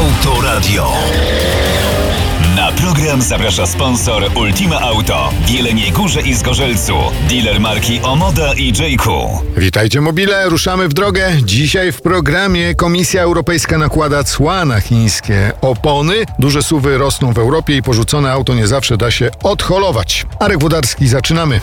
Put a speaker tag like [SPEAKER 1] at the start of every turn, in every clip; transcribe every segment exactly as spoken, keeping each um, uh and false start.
[SPEAKER 1] Autoradio. Na program zaprasza sponsor Ultima Auto w Jeleniej Górze i Zgorzelcu. Dealer marki Omoda i Jayco.
[SPEAKER 2] Witajcie mobile, ruszamy w drogę. Dzisiaj w programie Komisja Europejska nakłada cła na chińskie opony. Duże suwy rosną w Europie i porzucone auto nie zawsze da się odholować. Arek Włodarski, zaczynamy.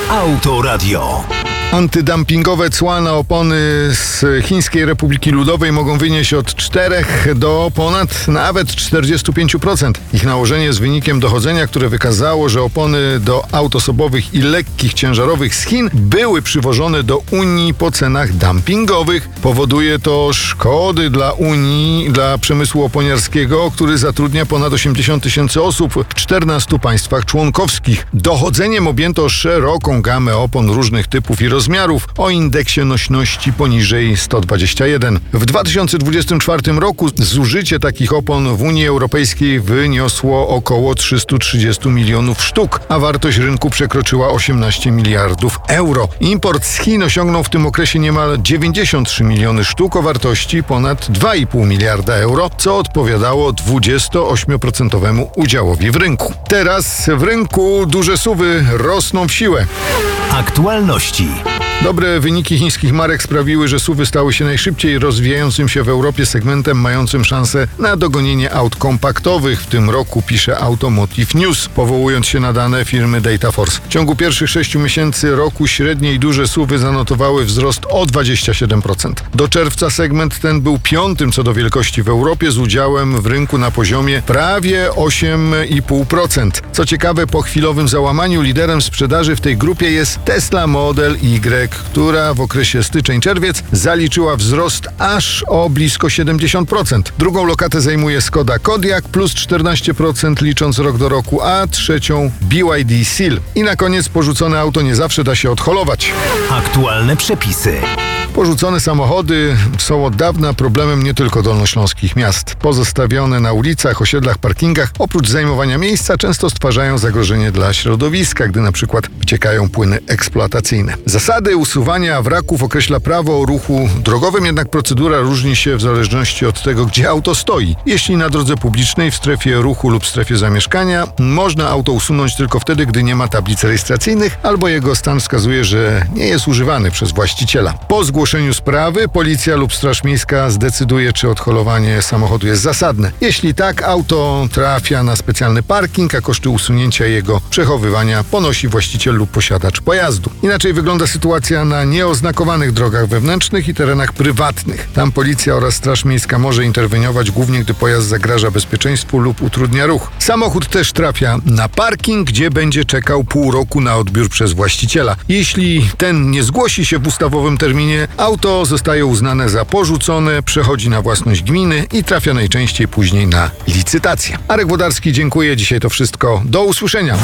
[SPEAKER 1] Autoradio.
[SPEAKER 2] Antydumpingowe cła na opony z Chińskiej Republiki Ludowej mogą wynieść od czterech do ponad nawet czterdziestu pięciu procent. Ich nałożenie jest wynikiem dochodzenia, które wykazało, że opony do aut osobowych i lekkich ciężarowych z Chin były przywożone do Unii po cenach dumpingowych. Powoduje to szkody dla Unii, dla przemysłu oponiarskiego, który zatrudnia ponad osiemdziesiąt tysięcy osób w czternastu państwach członkowskich. Dochodzeniem objęto szeroką gamę opon różnych typów i rozmiarów o indeksie nośności poniżej sto dwadzieścia jeden. W dwa tysiące dwudziestym czwartym roku zużycie takich opon w Unii Europejskiej wyniosło około trzysta trzydzieści milionów sztuk, a wartość rynku przekroczyła osiemnaście miliardów euro. Import z Chin osiągnął w tym okresie niemal dziewięćdziesiąt trzy miliony sztuk o wartości ponad dwa i pół miliarda euro, co odpowiadało dwudziestoośmioprocentowemu udziałowi w rynku. Teraz w rynku duże suwy rosną w siłę.
[SPEAKER 1] Aktualności.
[SPEAKER 2] Dobre wyniki chińskich marek sprawiły, że suwy stały się najszybciej rozwijającym się w Europie segmentem mającym szansę na dogonienie aut kompaktowych. W tym roku pisze Automotive News, powołując się na dane firmy Dataforce. W ciągu pierwszych sześciu miesięcy roku średnie i duże suwy zanotowały wzrost o dwadzieścia siedem procent. Do czerwca segment ten był piątym co do wielkości w Europie z udziałem w rynku na poziomie prawie osiem i pół procent. Co ciekawe, po chwilowym załamaniu liderem sprzedaży w tej grupie jest Tesla Model Y, która w okresie styczeń-czerwiec zaliczyła wzrost aż o blisko siedemdziesiąt procent. Drugą lokatę zajmuje Skoda Kodiaq plus czternaście procent licząc rok do roku, a trzecią B Y D Seal. I na koniec porzucone auto nie zawsze da się odholować.
[SPEAKER 1] Aktualne przepisy.
[SPEAKER 2] Porzucone samochody są od dawna problemem nie tylko dolnośląskich miast. Pozostawione na ulicach, osiedlach, parkingach, oprócz zajmowania miejsca, często stwarzają zagrożenie dla środowiska, gdy na przykład wyciekają płyny eksploatacyjne. Zasady usuwania wraków określa prawo o ruchu drogowym, jednak procedura różni się w zależności od tego, gdzie auto stoi. Jeśli na drodze publicznej, w strefie ruchu lub strefie zamieszkania, można auto usunąć tylko wtedy, gdy nie ma tablic rejestracyjnych albo jego stan wskazuje, że nie jest używany przez właściciela. Po zgłoszeniu sprawy policja lub Straż Miejska zdecyduje, czy odholowanie samochodu jest zasadne. Jeśli tak, auto trafia na specjalny parking, a koszty usunięcia jego przechowywania ponosi właściciel lub posiadacz pojazdu. Inaczej wygląda sytuacja na nieoznakowanych drogach wewnętrznych i terenach prywatnych. Tam policja oraz Straż Miejska może interweniować głównie, gdy pojazd zagraża bezpieczeństwu lub utrudnia ruch. Samochód też trafia na parking, gdzie będzie czekał pół roku na odbiór przez właściciela. Jeśli ten nie zgłosi się w ustawowym terminie, auto zostaje uznane za porzucone, przechodzi na własność gminy i trafia najczęściej później na licytację. Arek Włodarski, dziękuję. Dzisiaj to wszystko. Do usłyszenia.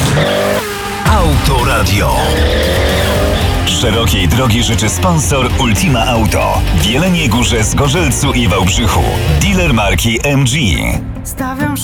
[SPEAKER 1] Autoradio. Szerokiej drogi życzy sponsor Ultima Auto w Jeleniej Górze, Zgorzelcu i Wałbrzychu. Dealer marki M G.
[SPEAKER 3] Stawiam